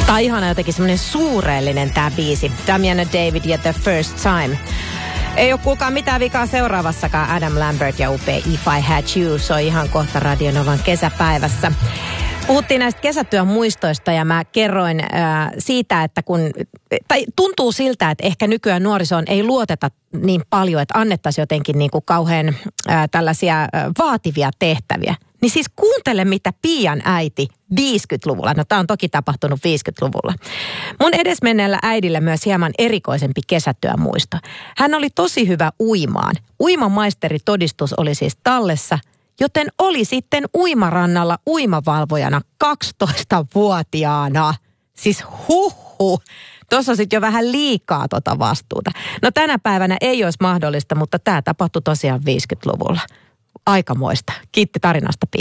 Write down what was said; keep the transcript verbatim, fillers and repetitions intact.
Tää on ihana jotenkin semmoinen suureellinen tää biisi. Damian David ja The First Time. Ei ole kuulkaan mitään vikaa seuraavassakaan. Adam Lambert ja upea If I Had You. Se on ihan kohta Radionovan kesäpäivässä. Puhuttiin näistä kesätyön muistoista ja mä kerroin äh, siitä, että kun, tai tuntuu siltä, että ehkä nykyään nuorisoon ei luoteta niin paljon, että annettaisiin jotenkin niin kuin kauhean äh, tällaisia äh, vaativia tehtäviä. Niin siis kuuntele, mitä Pian äiti viisikymmentäluvulla, no tämä on toki tapahtunut viisikymmentäluvulla. Mun edesmenneellä äidillä myös hieman erikoisempi kesätyömuisto. Hän oli tosi hyvä uimaan. Uimamaisteritodistus oli siis tallessa, joten oli sitten uimarannalla uimavalvojana kaksitoistavuotiaana. Siis huhhuh. Tuossa on sitten jo vähän liikaa tota vastuuta. No tänä päivänä ei olisi mahdollista, mutta tämä tapahtui tosiaan viisikymmentäluvulla. Aikamoista. Kiitti tarinasta, Pia.